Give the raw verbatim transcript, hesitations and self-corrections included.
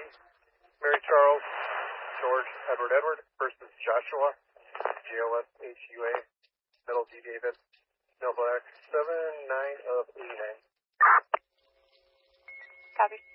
Mary Charles, George, Edward, Edward, first is Joshua, J O S H U A, middle D David, no black, seven nine of eighty-nine. Copy.